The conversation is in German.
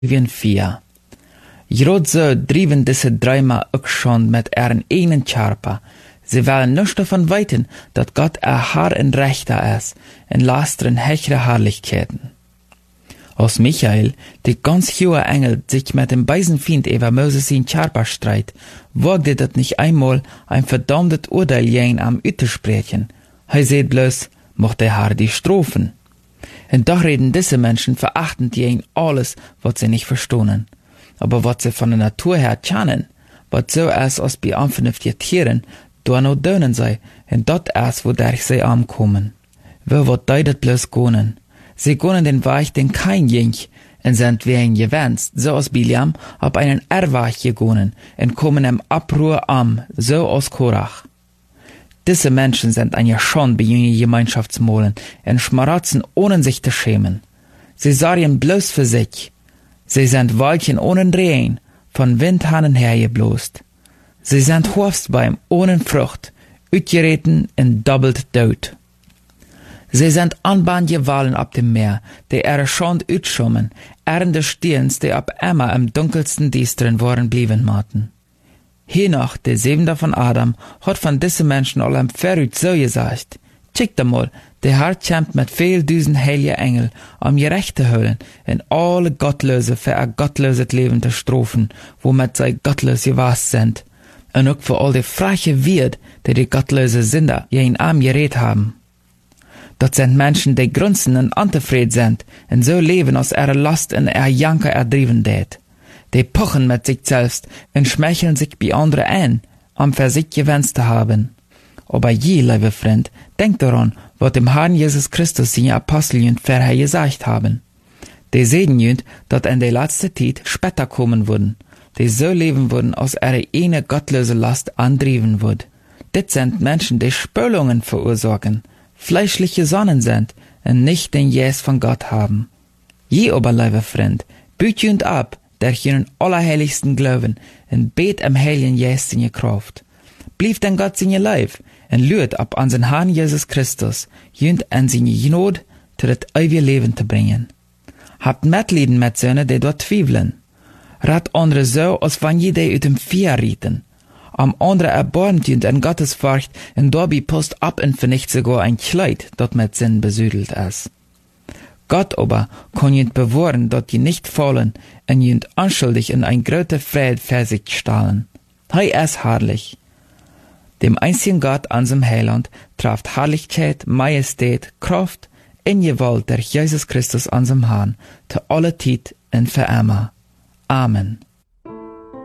4. Jrot zo driven diese dreimal ook schon met ihren eigenen Charpa. Sie wollen nicht davon weten, dat Gott Herr en Rechter ist, en lasteren hechere Herrlichkeiten. Als Michael, die ganz hohe Engel, sich mit dem beisen Feind über Moses in Charpa streit, wagte dat nicht einmal ein verdammtes Urteil jen am Üte sprechen. Hij seht bloß, mocht der Herr die Strophen. Und doch reden diese Menschen verachtend jen alles, was sie nicht verstohnen. Aber was sie von der Natur her kennen, was so ist als bei anvernünftigen Tieren, da no dönen sei, und dat ist, wodurch sie ankommen. Wo wat deidet bloß gonen? Sie gonen den Weich, den kein Jink, und sind wegen gewänzt, so als Biliam, ab einen Erweich gegonen, und kommen im Abruhr am, so als Korach. Diese Menschen sind ein Schand bei jungen Gemeinschaftsmolen, und schmaratzen, ohne sich zu schämen. Sie sorgen bloß für sich. Sie sind Weilchen ohne Drehen, von Windhanen hergeblost. Sie sind Horstbeim ohne Frucht, utgereten und doppelt tot. Sie sind anbandje Walen ab dem Meer, die ihre Schand utschummen, ernde Stirns, die ab immer im dunkelsten Diesteren waren blieben maten. Henoch, der Siebente von Adam, hat von diesen Menschen allem verrückt so gesagt: Chickt einmal, der Herr kämpft mit viel Düsen heilige Engel, ihr Recht zu holen, in alle Gottlöse für ein gottloses Leben zu strofen, womit sie gottlos gewasst sind, und auch für all die freche Wirt, die gottlose Sünder jen Arm gerät haben. Dort sind Menschen, die grunzen und unzufrieden sind, und so leben aus ihrer Last und ihrer Janker erdrieben det. Die pochen mit sich selbst und schmeicheln sich bei anderen ein, für sich gewünscht zu haben. Aber je, liebe Freund, denkt daran, was dem Herrn Jesus Christus seine Apostel vorher gesagt haben. Die sehen jünd, dass in der letzten Zeit später kommen würden, die so leben würden, aus ihrer eine gottlose Last andrieben wird. Dit sind Menschen, die Spülungen verursachen, fleischliche Sonnen sind und nicht den Jes von Gott haben. Je aber, liebe Freund, büt jünd ab, der jünden allerheiligsten Glauben und bet am heiligen Jes in je Kraft. Blieb denn Gott in je Leib und lüht ab an den Herrn Jesus Christus, jünd an seine Not zu das ewige Leben zu bringen. Habt Mitleiden mit Söhne, die dort zweifeln. Rat andere so, als wenn je die ut dem Vier rieten. Am andere erbarmt jünd in Gottes Furcht und dabei post ab und vernicht sogar ein Kleid, dat mit Sinn besüdelt ist. Gott aber kann jünd bewahren, dat je nicht fallen und jünd unschuldig in ein großer Fried für sich stahlen. Hei ist herrlich. Dem einzigen Gott an seinem Heiland traft Herrlichkeit, Majestät, Kraft in Gewalt der Jesus Christus an seinem Herrn, zu aller Zeit und für immer. Amen.